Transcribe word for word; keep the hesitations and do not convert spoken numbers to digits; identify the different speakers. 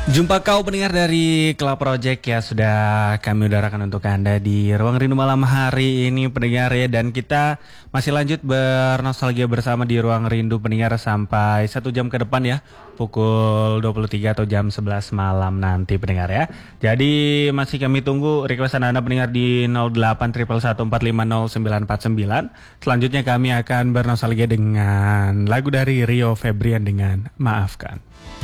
Speaker 1: Jumpa kau pendengar dari Club Project ya, sudah kami udarakan untuk Anda di Ruang Rindu malam hari ini pendengar ya. Dan kita masih lanjut bernostalgia bersama di Ruang Rindu pendengar sampai satu jam ke depan ya, pukul dua puluh tiga atau jam sebelas malam nanti pendengar ya. Jadi masih kami tunggu requestan Anda pendengar di nol delapan satu satu empat lima nol sembilan empat sembilan. Selanjutnya kami akan bernostalgia dengan lagu dari Rio Febrian dengan Maafkan.